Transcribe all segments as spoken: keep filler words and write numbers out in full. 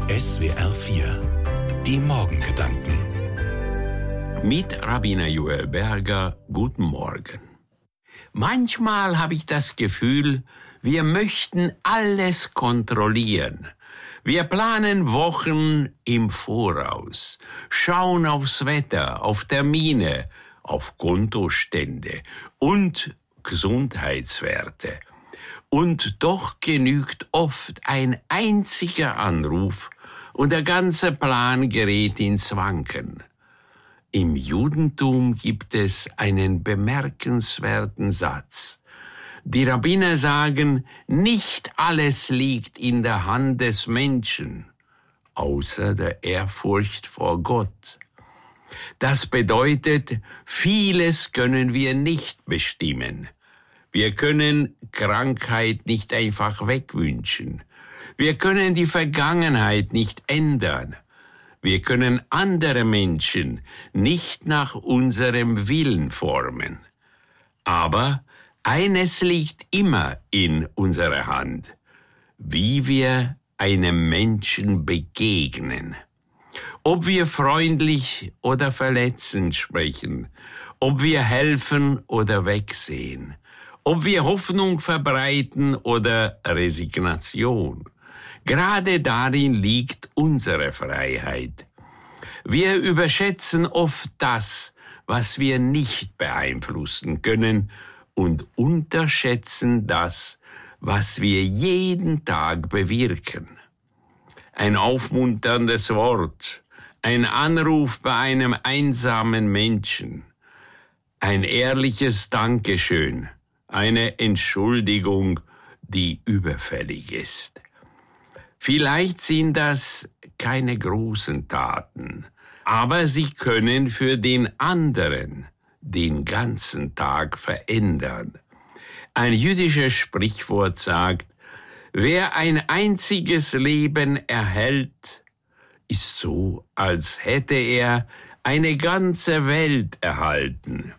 S W R vier. Die Morgengedanken. Mit Rabbiner Joel Berger, guten Morgen. Manchmal habe ich das Gefühl, wir möchten alles kontrollieren. Wir planen Wochen im Voraus, schauen aufs Wetter, auf Termine, auf Kontostände und Gesundheitswerte. Und doch genügt oft ein einziger Anruf und der ganze Plan gerät ins Wanken. Im Judentum gibt es einen bemerkenswerten Satz. Die Rabbiner sagen, nicht alles liegt in der Hand des Menschen, außer der Ehrfurcht vor Gott. Das bedeutet, vieles können wir nicht bestimmen. Wir können Krankheit nicht einfach wegwünschen. Wir können die Vergangenheit nicht ändern. Wir können andere Menschen nicht nach unserem Willen formen. Aber eines liegt immer in unserer Hand, wie wir einem Menschen begegnen. Ob wir freundlich oder verletzend sprechen, ob wir helfen oder wegsehen, ob wir Hoffnung verbreiten oder Resignation. Gerade darin liegt unsere Freiheit. Wir überschätzen oft das, was wir nicht beeinflussen können, und unterschätzen das, was wir jeden Tag bewirken. Ein aufmunterndes Wort, ein Anruf bei einem einsamen Menschen, ein ehrliches Dankeschön, eine Entschuldigung, die überfällig ist. Vielleicht sind das keine großen Taten, aber sie können für den anderen den ganzen Tag verändern. Ein jüdisches Sprichwort sagt, wer ein einziges Leben erhält, ist so, als hätte er eine ganze Welt erhalten.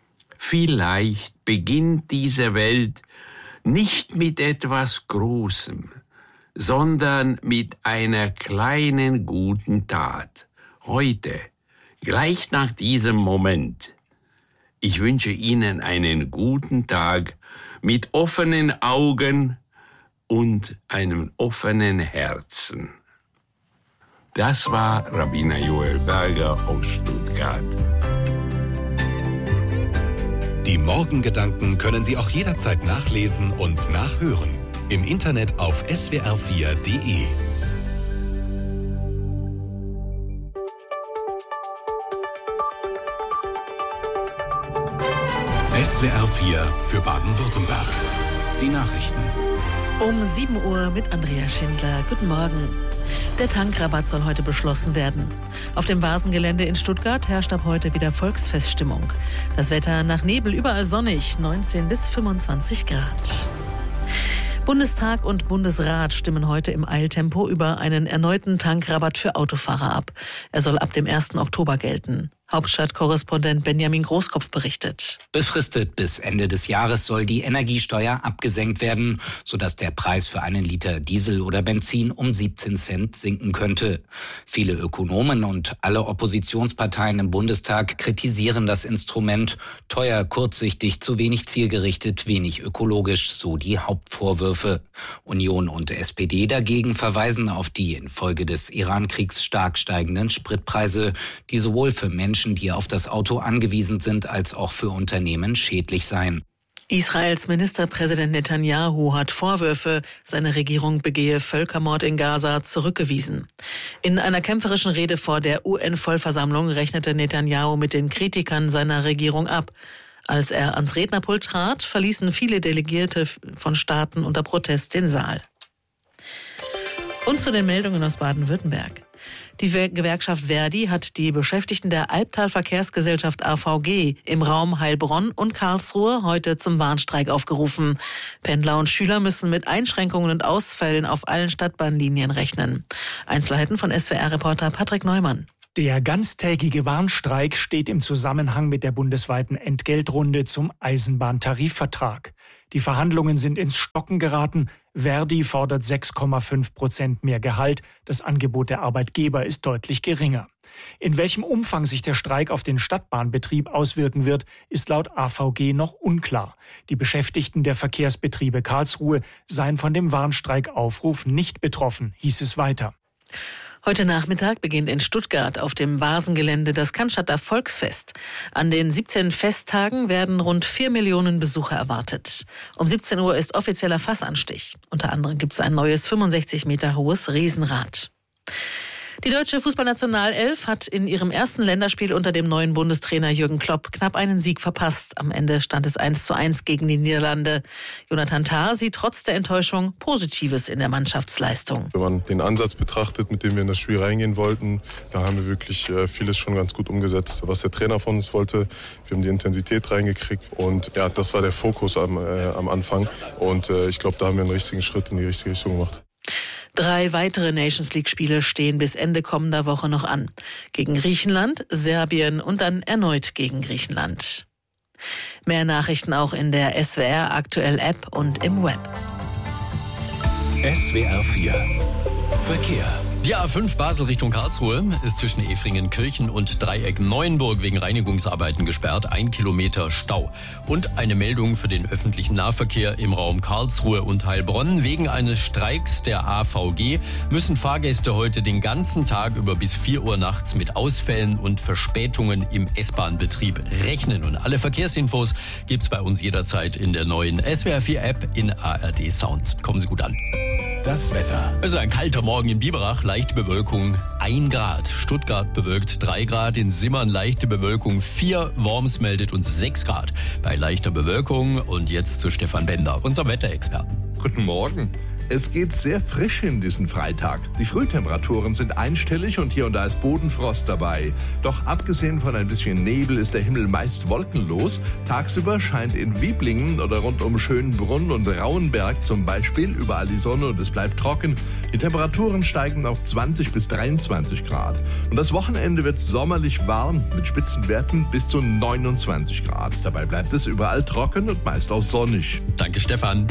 Vielleicht beginnt diese Welt nicht mit etwas Großem, sondern mit einer kleinen guten Tat. Heute, gleich nach diesem Moment. Ich wünsche Ihnen einen guten Tag mit offenen Augen und einem offenen Herzen. Das war Rabbiner Joel Berger aus Stuttgart. Die Morgengedanken können Sie auch jederzeit nachlesen und nachhören. Im Internet auf S W R vier Punkt de. S W R vier für Baden-Württemberg. Die Nachrichten. Um sieben Uhr mit Andrea Schindler. Guten Morgen. Der Tankrabatt soll heute beschlossen werden. Auf dem Basengelände in Stuttgart herrscht ab heute wieder Volksfeststimmung. Das Wetter nach Nebel überall sonnig, neunzehn bis fünfundzwanzig Grad. Bundestag und Bundesrat stimmen heute im Eiltempo über einen erneuten Tankrabatt für Autofahrer ab. Er soll ab dem ersten Oktober gelten. Hauptstadtkorrespondent Benjamin Großkopf berichtet. Befristet bis Ende des Jahres soll die Energiesteuer abgesenkt werden, sodass der Preis für einen Liter Diesel oder Benzin um siebzehn Cent sinken könnte. Viele Ökonomen und alle Oppositionsparteien im Bundestag kritisieren das Instrument. Teuer, kurzsichtig, zu wenig zielgerichtet, wenig ökologisch, so die Hauptvorwürfe. Union und S P D dagegen verweisen auf die infolge des Iran-Kriegs stark steigenden Spritpreise, die sowohl für Menschen, die auf das Auto angewiesen sind, als auch für Unternehmen schädlich seien. Israels Ministerpräsident Netanyahu hat Vorwürfe, seine Regierung begehe Völkermord in Gaza, zurückgewiesen. In einer kämpferischen Rede vor der U N-Vollversammlung rechnete Netanyahu mit den Kritikern seiner Regierung ab. Als er ans Rednerpult trat, verließen viele Delegierte von Staaten unter Protest den Saal. Und zu den Meldungen aus Baden-Württemberg. Die Gewerkschaft Verdi hat die Beschäftigten der Albtal-Verkehrsgesellschaft A V G im Raum Heilbronn und Karlsruhe heute zum Warnstreik aufgerufen. Pendler und Schüler müssen mit Einschränkungen und Ausfällen auf allen Stadtbahnlinien rechnen. Einzelheiten von S W R-Reporter Patrick Neumann. Der ganztägige Warnstreik steht im Zusammenhang mit der bundesweiten Entgeltrunde zum Eisenbahntarifvertrag. Die Verhandlungen sind ins Stocken geraten. Verdi fordert sechs Komma fünf Prozent mehr Gehalt. Das Angebot der Arbeitgeber ist deutlich geringer. In welchem Umfang sich der Streik auf den Stadtbahnbetrieb auswirken wird, ist laut A V G noch unklar. Die Beschäftigten der Verkehrsbetriebe Karlsruhe seien von dem Warnstreikaufruf nicht betroffen, hieß es weiter. Heute Nachmittag beginnt in Stuttgart auf dem Vasengelände das Cannstatter Volksfest. An den siebzehn Festtagen werden rund vier Millionen Besucher erwartet. Um siebzehn Uhr ist offizieller Fassanstich. Unter anderem gibt es ein neues fünfundsechzig Meter hohes Riesenrad. Die deutsche Fußballnationalelf hat in ihrem ersten Länderspiel unter dem neuen Bundestrainer Jürgen Klopp knapp einen Sieg verpasst. Am Ende stand es eins zu eins gegen die Niederlande. Jonathan Tah sieht trotz der Enttäuschung Positives in der Mannschaftsleistung. Wenn man den Ansatz betrachtet, mit dem wir in das Spiel reingehen wollten, da haben wir wirklich vieles schon ganz gut umgesetzt, was der Trainer von uns wollte. Wir haben die Intensität reingekriegt und ja, das war der Fokus am, äh, am Anfang. Und äh, ich glaube, da haben wir einen richtigen Schritt in die richtige Richtung gemacht. Drei weitere Nations-League-Spiele stehen bis Ende kommender Woche noch an. Gegen Griechenland, Serbien und dann erneut gegen Griechenland. Mehr Nachrichten auch in der S W R Aktuell App und im Web. S W R vier Verkehr. Die A fünf Basel Richtung Karlsruhe ist zwischen Efringen-Kirchen und Dreieck Neuenburg wegen Reinigungsarbeiten gesperrt. Ein Kilometer Stau. Und eine Meldung für den öffentlichen Nahverkehr im Raum Karlsruhe und Heilbronn. Wegen eines Streiks der A V G müssen Fahrgäste heute den ganzen Tag über bis vier Uhr nachts mit Ausfällen und Verspätungen im S-Bahn-Betrieb rechnen. Und alle Verkehrsinfos gibt's bei uns jederzeit in der neuen S W R vier App in A R D Sounds. Kommen Sie gut an. Das Wetter. Es ist ein kalter Morgen in Biberach, leichte Bewölkung ein Grad. Stuttgart bewölkt drei Grad, in Simmern leichte Bewölkung vier, Worms meldet uns sechs Grad bei leichter Bewölkung. Und jetzt zu Stefan Bender, unserem Wetterexperten. Guten Morgen. Es geht sehr frisch in diesen Freitag. Die Frühtemperaturen sind einstellig und hier und da ist Bodenfrost dabei. Doch abgesehen von ein bisschen Nebel ist der Himmel meist wolkenlos. Tagsüber scheint in Wieblingen oder rund um Schönbrunn und Rauenberg zum Beispiel überall die Sonne und es bleibt trocken. Die Temperaturen steigen auf zwanzig bis dreiundzwanzig Grad. Und das Wochenende wird sommerlich warm mit Spitzenwerten bis zu neunundzwanzig Grad. Dabei bleibt es überall trocken und meist auch sonnig. Danke, Stefan.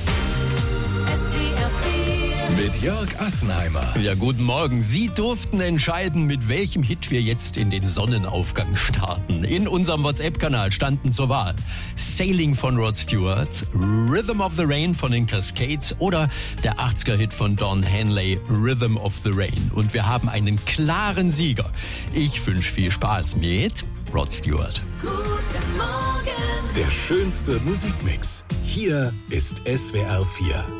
Mit Jörg Assenheimer. Ja, guten Morgen. Sie durften entscheiden, mit welchem Hit wir jetzt in den Sonnenaufgang starten. In unserem WhatsApp-Kanal standen zur Wahl Sailing von Rod Stewart, Rhythm of the Rain von den Cascades oder der achtziger-Hit von Don Henley, Rhythm of the Rain. Und wir haben einen klaren Sieger. Ich wünsche viel Spaß mit Rod Stewart. Guten Morgen. Der schönste Musikmix. Hier ist S W R vier.